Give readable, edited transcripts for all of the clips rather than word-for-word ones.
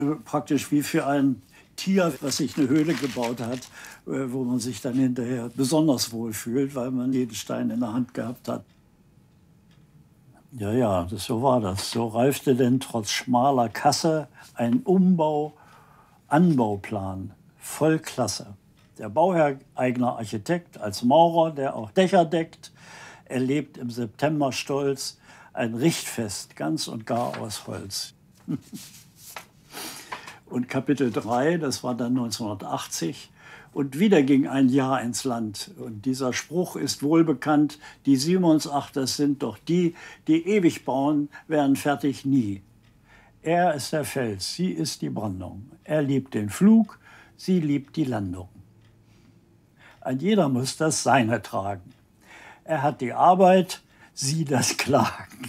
Praktisch wie für ein Tier, was sich eine Höhle gebaut hat, wo man sich dann hinterher besonders wohl fühlt, weil man jeden Stein in der Hand gehabt hat. Ja, ja, so war das. So reifte denn trotz schmaler Kasse ein Anbauplan. Voll klasse. Der Bauherr, eigener Architekt, als Maurer, der auch Dächer deckt, erlebt im September stolz ein Richtfest, ganz und gar aus Holz. Und Kapitel 3, das war dann 1980. Und wieder ging ein Jahr ins Land. Und dieser Spruch ist wohlbekannt: Die Simonsachters sind doch die, die ewig bauen, werden fertig nie. Er ist der Fels, sie ist die Brandung. Er liebt den Flug, sie liebt die Landung. Ein jeder muss das Seine tragen. Er hat die Arbeit, sie das Klagen.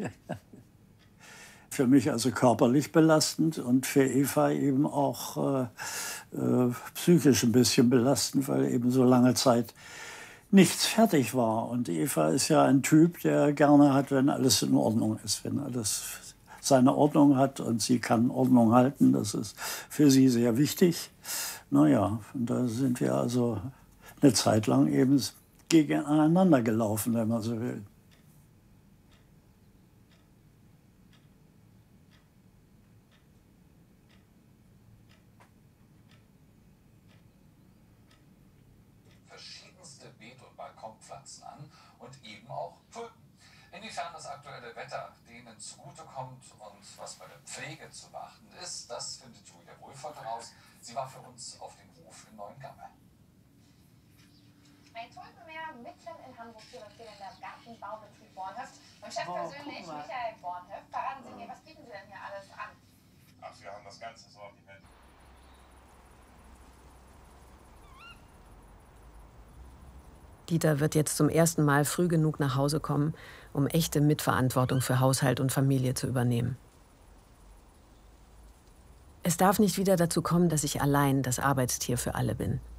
Für mich also körperlich belastend und für Eva eben auch psychisch ein bisschen belastend, weil eben so lange Zeit nichts fertig war. Und Eva ist ja ein Typ, der gerne hat, wenn alles in Ordnung ist, wenn alles seine Ordnung hat und sie kann Ordnung halten. Das ist für sie sehr wichtig. Naja, und da sind wir also eine Zeit lang eben gegeneinander gelaufen, wenn man so will. Verschiedenste Beet- und Balkonpflanzen an und eben auch Tulpen. Inwiefern das aktuelle Wetter denen zugutekommt und was bei der Pflege zu beachten ist, das findet Julia Wohlfahrt heraus. Sie war für uns auf dem Hof in Neuengamme. Ein Tulpenmeer mitten in Hamburg führend der Gartenbaubetrieb Bornhöft. Und Chef persönlich, Michael Bornhöft, verraten Sie mir, was bieten Sie denn hier alles an? Ach, wir haben das ganze Sortiment. Dieter wird jetzt zum ersten Mal früh genug nach Hause kommen, um echte Mitverantwortung für Haushalt und Familie zu übernehmen. Es darf nicht wieder dazu kommen, dass ich allein das Arbeitstier für alle bin.